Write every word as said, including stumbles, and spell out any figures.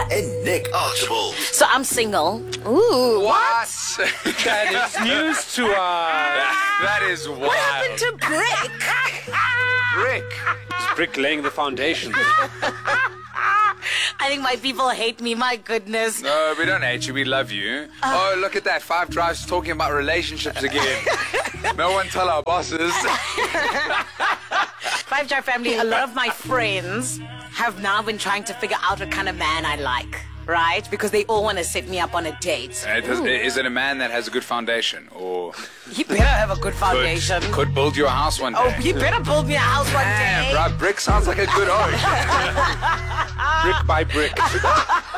and Nick Archibald. So I'm single. Ooh. What? That is News to us. That is wild. What happened to Brick? Brick. Is Brick laying the foundation? I think my people hate me, my goodness. No, we don't hate you. We love you. Oh, look at that. Five Drives talking about relationships again. No one tell our bosses. Five Drive family, a lot of my friends have now been trying to figure out what kind of man I like, right? Because they all want to set me up on a date. Uh, does- Is it a man that has a good foundation? Or He better have a good could, foundation. could build you a house one day? Oh, he better build me a house one Damn, day. bro. Brick sounds like a good oak. Brick by brick.